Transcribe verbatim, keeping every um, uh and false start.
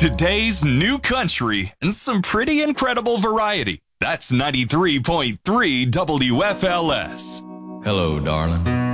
Today's new country and some pretty incredible variety. That's ninety-three point three W F L S. Hello, darling.